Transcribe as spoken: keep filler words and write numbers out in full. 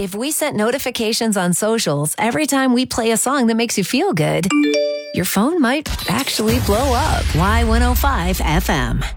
If we set notifications on socials every time we play a song that makes you feel good, your phone might actually blow up. Y one oh five F M.